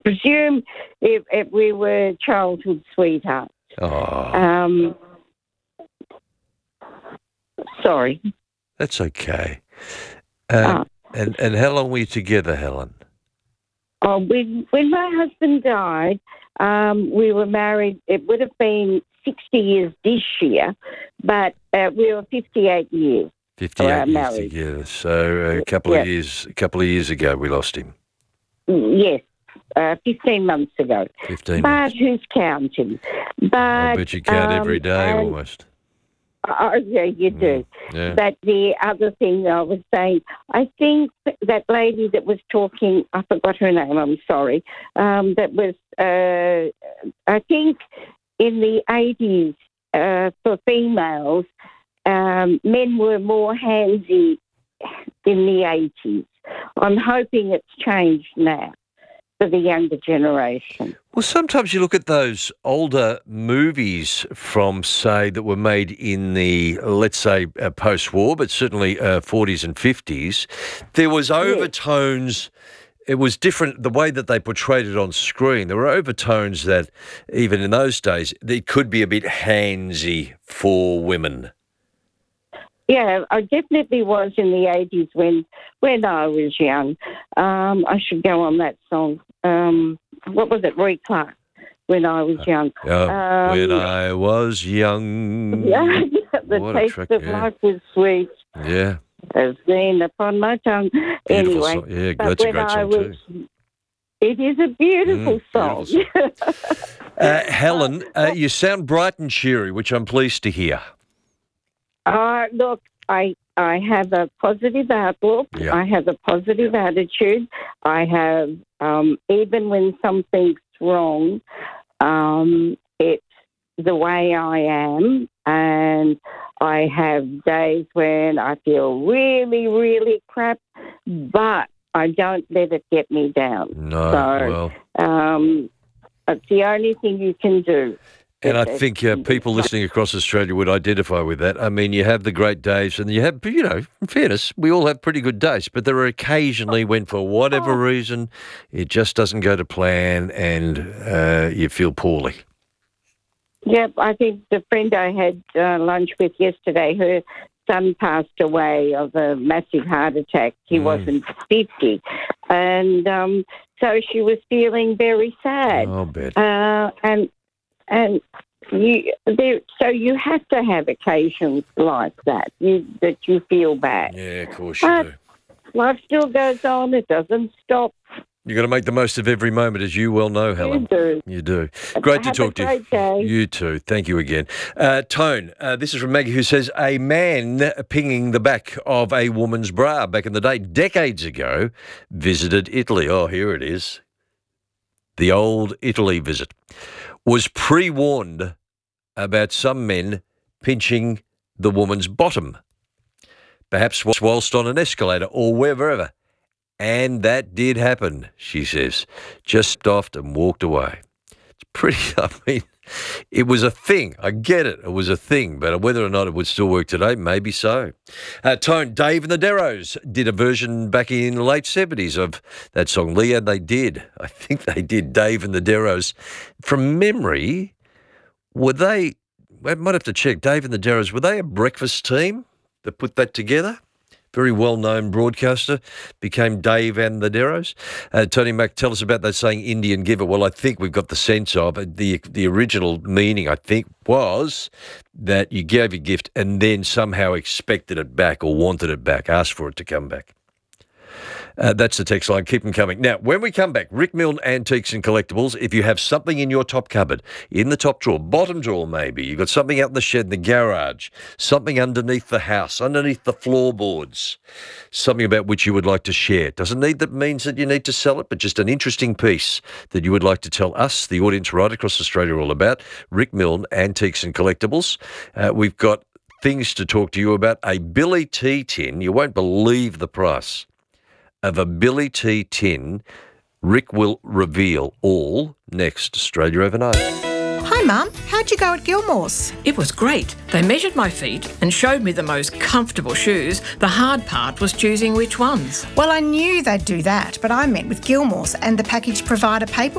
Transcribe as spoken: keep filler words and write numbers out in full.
presume if, if we were childhood sweethearts. Oh, Um, sorry. that's okay. Um, Oh. and, and how long were you together, Helen? Oh, when, when my husband died, um, we were married. It would have been sixty years this year, but uh, we were fifty-eight years. fifty-eight years married. together. So a couple Yeah. of years, a couple of years ago, we lost him. Yes, uh, fifteen months ago. Fifteen. But months. who's counting? But I bet you count um, every day and- almost. Oh, yeah, you do. Yeah. But the other thing I was saying, I think that lady that was talking, I forgot her name, I'm sorry, um, that was, uh, I think in the eighties, uh, for females, um, men were more handsy in the eighties. I'm hoping it's changed now for the younger generation. Well, sometimes you look at those older movies from, say, that were made in the, let's say, uh, post-war, but certainly uh, forties and fifties. There was overtones. It was different, the way that they portrayed it on screen. There were overtones that, even in those days, it could be a bit handsy for women. Yeah, I definitely was in the eighties when when I was young. Um, I should go on that song. Um, what was it, Roy Clark, When I Was Young? Uh, Um, when I was young. Yeah, the What a taste trick, of yeah. life was sweet, Yeah. has been upon my tongue. Beautiful anyway, song. Yeah, but that's a when great I song was, too. It is a beautiful Mm, song. beautiful Uh, Helen, uh, you sound bright and cheery, which I'm pleased to hear. Uh, look, I I have a positive outlook. Yeah. I have a positive attitude. I have, um, even when something's wrong, um, it's the way I am. And I have days when I feel really, really crap, but I don't let it get me down. No, So, well, Um, it's the only thing you can do. and I It's- think uh, people listening across Australia would identify with that. I mean, you have the great days, and you have, you know, in fairness, we all have pretty good days, but there are occasionally when, for whatever reason, it just doesn't go to plan, and uh, you feel poorly. Yep, I think the friend I had uh, lunch with yesterday, her son passed away of a massive heart attack. He Mm. wasn't fifty. And um, so she was feeling very sad. I'll bet. Uh, and and you there, so you have to have occasions like that, you, that you feel bad. Yeah, of course you But do. life still goes on. It doesn't stop. You've got to make the most of every moment, as you well know, Helen. You do. You do. Great to Have talk a to great you. day. You too. Thank you again. Uh, Tone, uh, this is from Maggie, who says, a man pinging the back of a woman's bra back in the day, decades ago, visited Italy. Oh, here it is. The old Italy visit. Was pre-warned about some men pinching the woman's bottom, perhaps whilst on an escalator or wherever. And that did happen, she says. Just stopped and walked away. It's pretty, I mean, it was a thing. I get it. It was a thing. But whether or not it would still work today, maybe so. Uh, Tone, Dave and the Darrows did a version back in the late seventies of that song. Leah, they did. I think they did. Dave and the Darrows. From memory, were they, I might have to check, Dave and the Darrows, were they a breakfast team that put that together? Very well-known broadcaster, became Dave and the Darrows. Uh, Tony Mack, tell us about that saying Indian giver. Well, I think we've got the sense of it. The, the original meaning, I think, was that you gave a gift and then somehow expected it back or wanted it back, asked for it to come back. Uh, that's the text line. Keep them coming. Now, when we come back, Rick Milne Antiques and Collectibles, if you have something in your top cupboard, in the top drawer, bottom drawer maybe, you've got something out in the shed, in the garage, something underneath the house, underneath the floorboards, something about which you would like to share. It doesn't need that means that you need to sell it, but just an interesting piece that you would like to tell us, the audience right across Australia, all about. Rick Milne Antiques and Collectibles. Uh, we've got things to talk to you about. A Billy T tin, you won't believe the price of a Billy T tin. Rick will reveal all next. Australia Overnight. Hi Mum, how'd you go at Gilmore's? It was great. They measured my feet and showed me the most comfortable shoes. The hard part was choosing which ones. Well, I knew they'd do that, but I met with Gilmore's and the package provider paperwork.